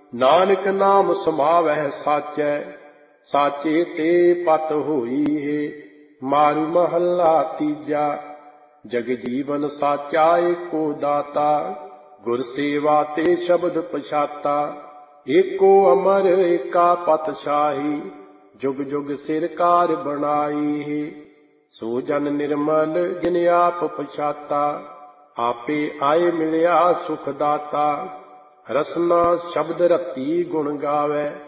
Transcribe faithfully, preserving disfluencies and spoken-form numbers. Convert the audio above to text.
ਨਾਨਕ ਨਾਮ ਸਮਾਵਹਿ ਸਾਚੈ, ਸਾਚੇ ਤੇ ਪਤ ਹੋਈ ਹੈ। ਮਾਰੂ ਮਹੱਲਾ ਤੀਜਾ। ਜਗ ਜੀਵਨ ਸਾਚਾ ਏਕੋ ਦਾਤਾ, ਗੁਰ ਸੇਵਾ ਤੇ ਸ਼ਬਦ ਪਛਾਤਾ। ਏਕੋ ਅਮਰ ਏਕਾ ਪਤਸ਼ਾਹੀ, ਜੁਗ ਜੁਗ ਸਿਰ ਕਾਰ ਬਣਾਈ ਹੈ। ਸੋ ਜਨ ਨਿਰਮਲ ਜਿਨ ਆਪ ਪਛਾਤਾ, ਆਪੇ ਆਏ ਮਿਲਿਆ ਸੁਖ ਦਾਤਾ। ਰਸਨਾ ਸ਼ਬਦ ਰਤੀ ਗੁਣ ਗਾਵੈ,